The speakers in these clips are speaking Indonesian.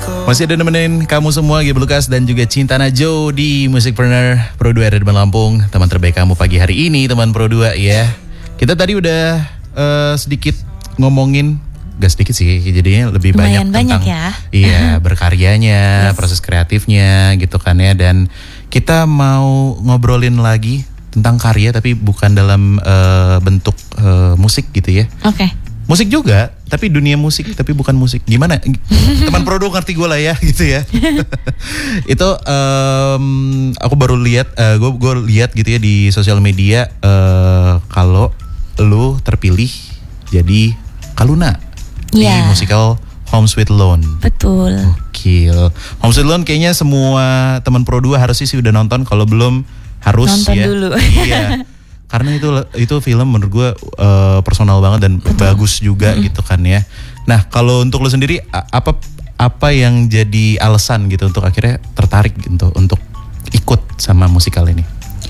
Masih ada nemenin kamu semua, Gabe Lukas dan juga Cinta Najo di Musikpreneur Pro 2 RRD Lampung. Teman terbaik kamu pagi hari ini, teman Pro 2 ya. Kita tadi udah sedikit ngomongin, gak sedikit sih, jadinya lebih lumayan banyak tentang ya. Iya, berkaryanya, Yes. proses kreatifnya gitu kan ya. Dan kita mau ngobrolin lagi tentang karya tapi bukan dalam bentuk musik gitu ya. Oke. Musik juga, tapi dunia musik, tapi bukan musik. Gimana? Teman produk ngerti gue lah ya, gitu ya. Itu aku baru lihat, gue lihat gitu ya di sosial media kalau lu terpilih jadi Kaluna di musikal Home Sweet Loan. Betul. Gokil. Home Sweet Loan kayaknya semua teman Pro 2 harusnya sih udah nonton. Kalau belum harus nonton ya. Dulu. Iya. Karena itu film menurut gue personal banget dan bagus juga gitu kan ya. Nah kalau untuk lo sendiri apa yang jadi alasan gitu untuk akhirnya tertarik gitu untuk ikut sama musikal ini?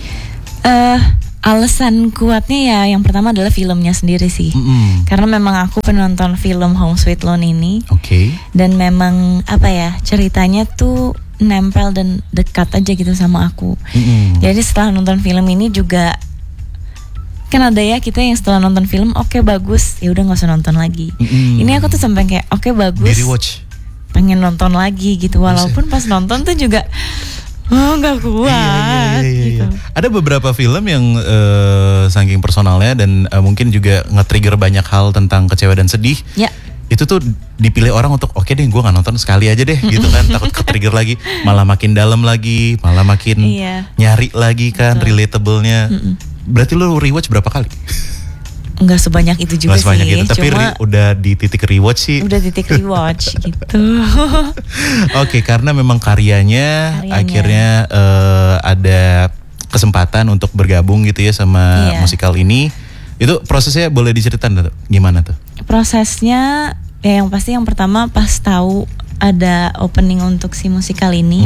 Alasan kuatnya ya yang pertama adalah filmnya sendiri sih. Karena memang aku penonton film Home Sweet Loan ini. Oke. Dan memang ceritanya tuh nempel dan dekat aja gitu sama aku. Jadi setelah nonton film ini juga kan ada ya kita yang setelah nonton film bagus, ya udah nggak usah nonton lagi. Ini aku tuh sampai kayak bagus, di rewatch, pengen nonton lagi gitu. Walaupun pas nonton tuh juga nggak kuat. Iya. Ada beberapa film yang saking personalnya dan mungkin juga nge-trigger banyak hal tentang kecewa dan sedih. Ya. Itu tuh dipilih orang untuk oke deh gue gak nonton sekali aja deh gitu kan. Takut ke-trigger lagi, malah makin dalam lagi, malah makin nyari lagi kan. Betul. Relatable-nya. Berarti lo rewatch berapa kali? Enggak sebanyak itu juga sih. Itu, tapi udah di titik rewatch sih. Udah titik rewatch gitu. Oke, karena memang karyanya akhirnya ada kesempatan untuk bergabung gitu ya sama musikal ini. Itu prosesnya boleh diceritain gimana tuh? Prosesnya ya yang pasti yang pertama pas tahu ada opening untuk si musikal ini.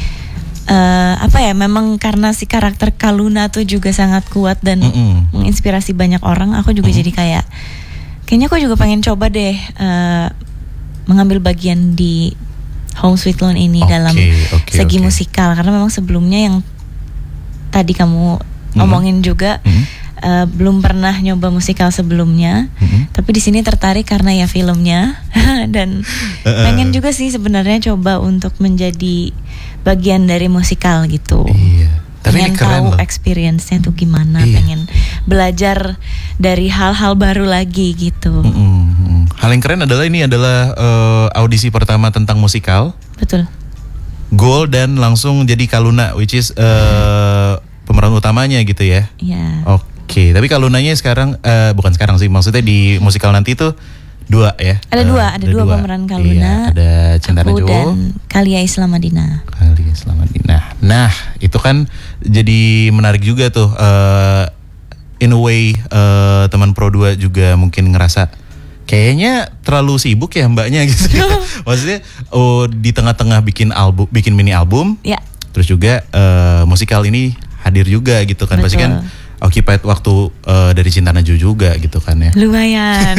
Memang karena si karakter Kaluna tuh juga sangat kuat dan menginspirasi banyak orang. Aku juga jadi kayaknya aku juga pengen coba deh mengambil bagian di Home Sweet Loan ini dalam segi musikal. Karena memang sebelumnya yang tadi kamu omongin juga belum pernah nyoba musikal sebelumnya. Tapi di sini tertarik karena ya filmnya dan pengen juga sih sebenarnya coba untuk menjadi bagian dari musikal gitu. Iya. Tapi pengen tahu experience-nya tuh gimana, pengen belajar dari hal-hal baru lagi gitu. Hal yang keren adalah ini adalah audisi pertama tentang musikal. Betul. Goal dan langsung jadi Kaluna, which is pemeran utamanya gitu ya. Iya. Oke, tapi Kalunanya sekarang bukan sekarang sih, maksudnya di musikal nanti tuh dua ya. Ada dua pemeran Kaluna. Iya, ada Cinta Najo dan Kalia Islamadina. Nah, itu kan jadi menarik juga tuh. In a way teman Pro 2 juga mungkin ngerasa kayaknya terlalu sibuk ya mbaknya gitu. Maksudnya di tengah-tengah bikin mini album. Ya. Terus juga musikal ini hadir juga gitu kan. Pasti kan occupied waktu dari Cinta Najo juga gitu kan ya. Lumayan.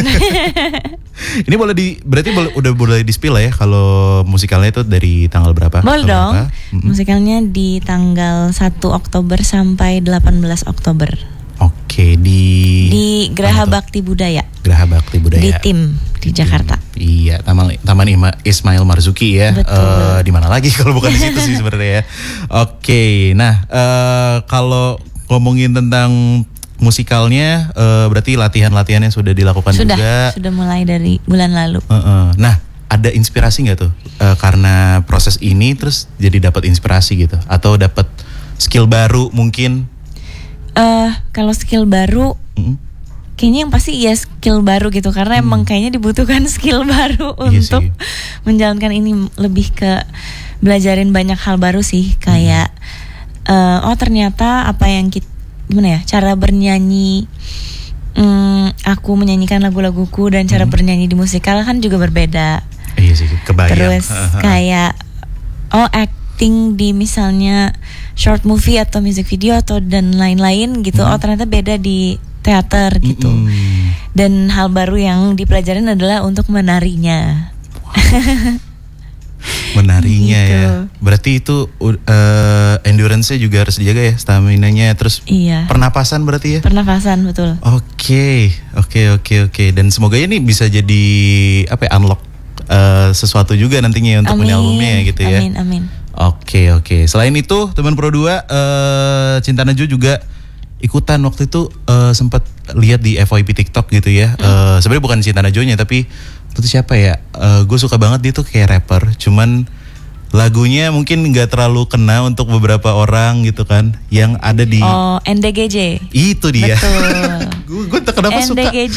Ini berarti udah boleh di-spill ya kalau musikalnya itu dari tanggal berapa? Boleh dong. Musikalnya di tanggal 1 Oktober sampai 18 Oktober. Oke, di Geraha Bakti Budaya. Geraha Bakti Budaya. Di tim di Jakarta. Iya, Taman Ismail Marzuki ya. Di mana lagi kalau bukan di situ sih sebenarnya ya. Oke, nah kalau ngomongin tentang musikalnya, berarti latihan-latihannya sudah dilakukan juga. Sudah mulai dari bulan lalu. Nah, ada inspirasi nggak tuh karena proses ini terus jadi dapat inspirasi gitu, atau dapat skill baru mungkin? Kalau skill baru, kayaknya yang pasti ya skill baru gitu, karena emang kayaknya dibutuhkan skill baru untuk menjalankan ini. Lebih ke belajarin banyak hal baru sih, kayak ternyata apa yang cara bernyanyi, aku menyanyikan lagu-laguku dan cara bernyanyi di musikal kan juga berbeda. Iya sih, kebayang. Terus kayak acting di misalnya short movie atau music video atau dan lain-lain gitu. Ternyata beda di teater gitu. Dan hal baru yang dipelajarin adalah untuk menarinya. ya. Berarti itu endurance-nya juga harus dijaga ya, stamina-nya, terus pernapasan berarti ya? Pernapasan, betul. Oke. Dan semoga ini bisa jadi unlock sesuatu juga nantinya untuk punya albumnya gitu ya. Amin. Oke. Selain itu teman Pro 2, Cinta Najwa juga ikutan waktu itu sempat lihat di FYP TikTok gitu ya. Sebenarnya bukan Cinta Najwanya tapi itu siapa ya? Gue suka banget dia tuh kayak rapper, cuman lagunya mungkin nggak terlalu kena untuk beberapa orang gitu kan, yang ada di NDGJ. Itu dia. Gue tak kenapa suka. NDGJ.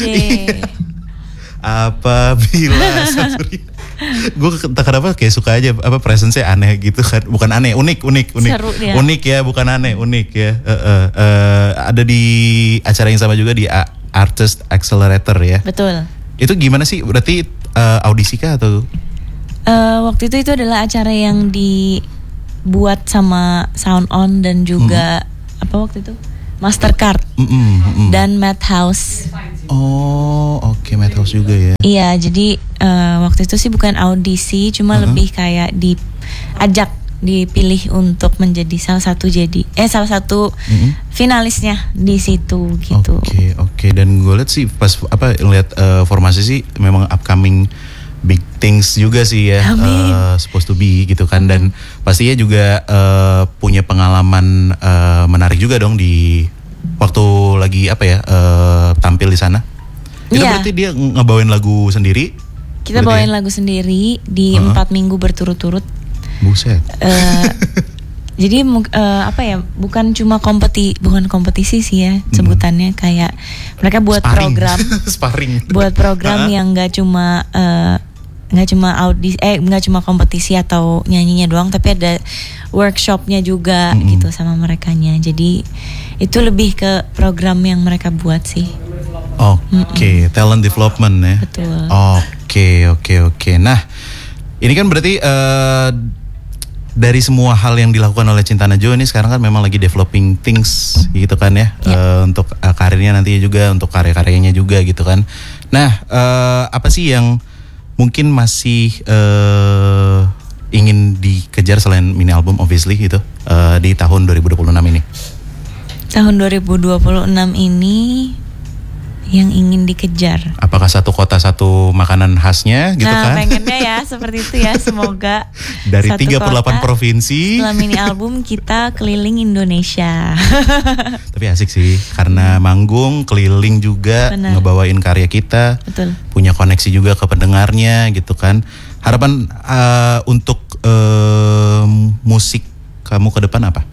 Apabila gue tak kenapa kayak suka aja presence-nya aneh gitu kan, bukan aneh, unik. Seru dia. Unik ya, bukan aneh, unik ya. Ada di acara yang sama juga di Artist Accelerator ya. Betul. Itu gimana sih? Berarti audisi kah atau? Waktu itu adalah acara yang dibuat sama Sound On dan juga apa waktu itu? Mastercard dan Madhouse. Oh, oke, Madhouse juga ya. Iya, jadi waktu itu sih bukan audisi, cuma lebih kayak dipilih untuk menjadi salah satu finalisnya di situ gitu. Oke. Dan gue lihat sih pas lihat formasi sih memang upcoming big things juga sih ya, supposed to be gitu kan. Dan pastinya juga punya pengalaman menarik juga dong di waktu lagi tampil di sana. Itu berarti dia ngebawain lagu sendiri? Kita bawain lagu sendiri di 4 minggu berturut-turut. Buset. Jadi bukan cuma kompetisi sih ya sebutannya, kayak mereka buat program buat program yang nggak cuma kompetisi atau nyanyinya doang, tapi ada workshopnya juga gitu sama merekanya. Jadi itu lebih ke program yang mereka buat sih. Oke, talent development ya. Betul. Oke. Nah, ini kan berarti dari semua hal yang dilakukan oleh Cinta Najwa ini sekarang kan memang lagi developing things gitu kan ya, untuk karirnya nantinya juga, untuk karya-karyanya juga gitu kan. Nah, apa sih yang mungkin masih ingin dikejar selain mini album obviously gitu di tahun 2026 ini? Tahun 2026 ini yang ingin dikejar. Apakah satu kota satu makanan khasnya gitu kan? Nah, pengennya ya seperti itu ya, semoga. Dari 38 provinsi. Setelah mini album kita keliling Indonesia. Tapi asik sih, karena manggung, keliling juga, ngebawain karya kita. Betul. Punya koneksi juga ke pendengarnya gitu kan. Harapan untuk musik kamu ke depan apa?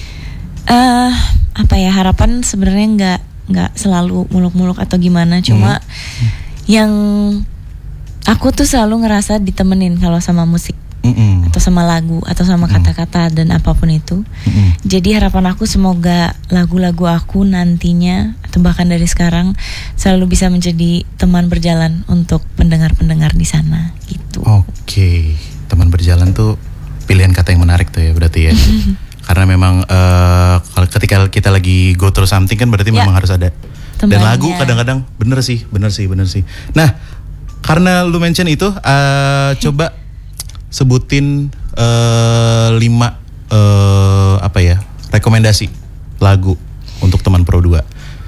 Harapan sebenarnya nggak selalu muluk-muluk atau gimana, cuma yang aku tuh selalu ngerasa ditemenin kalau sama musik atau sama lagu atau sama kata-kata dan apapun itu. Jadi harapan aku semoga lagu-lagu aku nantinya atau bahkan dari sekarang selalu bisa menjadi teman berjalan untuk pendengar-pendengar di sana gitu. Oke, teman berjalan tuh pilihan kata yang menarik tuh ya berarti ya. Karena memang ketika kita lagi go through something kan berarti memang harus ada temannya. Dan lagu kadang-kadang bener sih. Nah, karena lu mention itu, coba sebutin 5 rekomendasi lagu untuk teman Pro 2.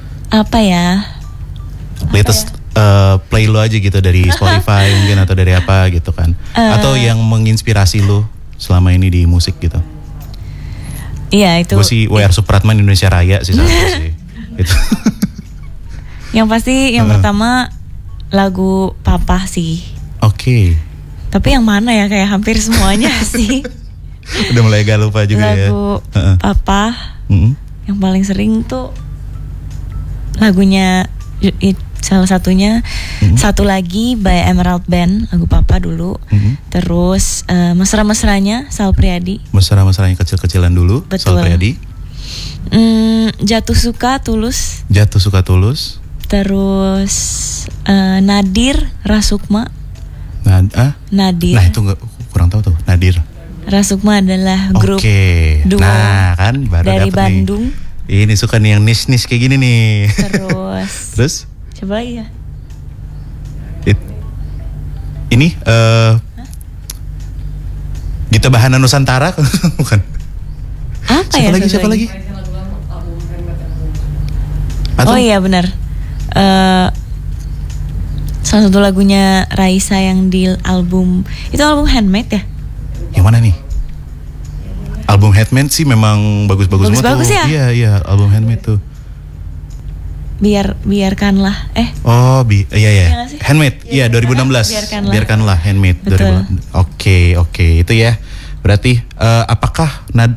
Latest play lu aja gitu dari Spotify mungkin atau dari apa gitu kan, atau yang menginspirasi lu selama ini di musik gitu. Iya itu. Gue sih WR Supratman Indonesia Raya sih satu sih. Itu. Yang pasti yang pertama lagu Papa sih. Oke. Tapi yang mana ya, kayak hampir semuanya sih. Udah mulai gak lupa juga lagu ya. Lagu Papa. Yang paling sering tuh lagunya salah satunya Satu Lagi by Emerald Band, lagu Papa dulu. Terus mesra-mesranya Sal Priadi. Mesra-mesranya kecil-kecilan dulu. Betul. Sal Priadi. Jatuh Suka Tulus. Terus Nadir Rasukma. Nadir. Nah itu kurang tahu tuh Nadir. Rasukma adalah grup duo. Nah kan baru dari dapet Bandung. Nih. Ini suka nih yang niche kayak gini nih. Terus coba ya. Gitu Duta Bahana Nusantara bukan. Apa Siapa ya? lagi? satu Siapa lagi? Oh iya benar. Salah satu lagunya Raisa yang di album itu album Handmade ya? Yang mana nih? Album Handmade sih memang bagus-bagus semua tuh. Bagus-bagus ya? Iya, album Handmade tuh. Biarkanlah. Oh, iya. Iya nggak sih? Handmade. Iya, 2016. Biarkanlah. Handmade. Betul. 2016. Oke, itu ya. Berarti apakah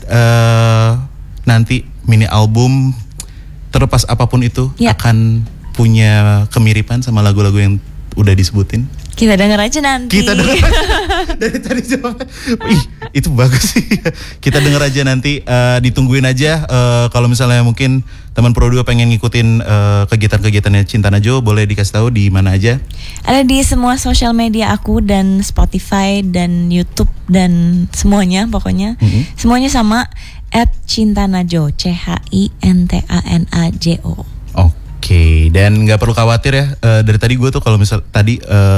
nanti mini album terlepas apapun itu Ya. akan punya kemiripan sama lagu-lagu yang udah disebutin? Kita denger aja nanti. Kita denger dari tadi jawabnya. Ih, itu bagus sih. Kita denger aja nanti, ditungguin aja. Kalau misalnya mungkin teman Pro 2 pengen ngikutin kegiatan-kegiatannya Cinta Najwa, boleh dikasih tahu di mana aja? Ada di semua sosial media aku dan Spotify dan YouTube dan semuanya pokoknya. Semuanya sama @cintanajo, CHINTANAJO. Oke, dan nggak perlu khawatir ya. Dari tadi gue tuh kalau misal tadi